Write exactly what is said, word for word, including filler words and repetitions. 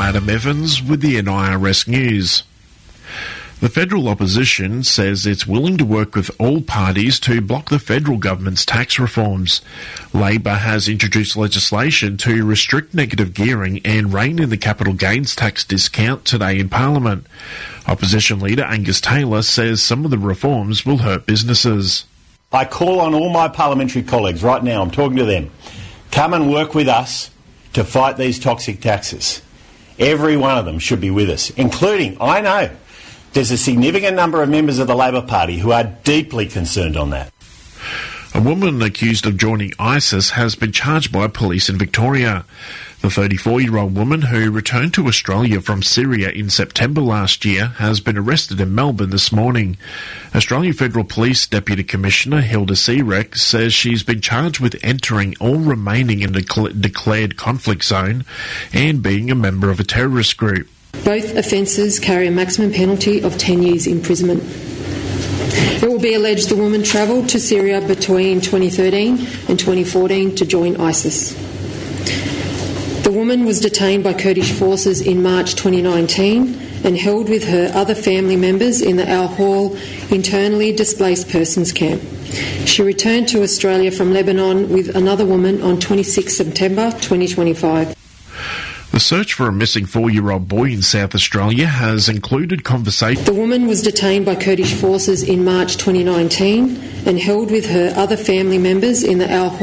Adam Evans with the N I R S News. The federal opposition says it's willing to work with all parties to block the federal government's tax reforms. Labor has introduced legislation to restrict negative gearing and rein in the capital gains tax discount today in Parliament. Opposition leader Angus Taylor says some of the reforms will hurt businesses. I call on all my parliamentary colleagues right now, I'm talking to them, come and work with us to fight these toxic taxes. Every one of them should be with us, including, I know, there's a significant number of members of the Labor Party who are deeply concerned on that. A woman accused of joining ISIS has been charged by police in Victoria. The thirty-four-year-old woman who returned to Australia from Syria in September last year has been arrested in Melbourne this morning. Australian Federal Police Deputy Commissioner Hilda Searek says she's been charged with entering or remaining in a declared conflict zone and being a member of a terrorist group. Both offences carry a maximum penalty of ten years imprisonment. It will be alleged the woman travelled to Syria between twenty thirteen and twenty fourteen to join ISIS. The woman was detained by Kurdish forces in March twenty nineteen and held with her other family members in the Al Hol internally displaced persons camp. She returned to Australia from Lebanon with another woman on twenty-sixth September twenty twenty-five. The search for a missing four-year-old boy in South Australia has included conversation. The woman was detained by Kurdish forces in March twenty nineteen and held with her other family members in the Al Hol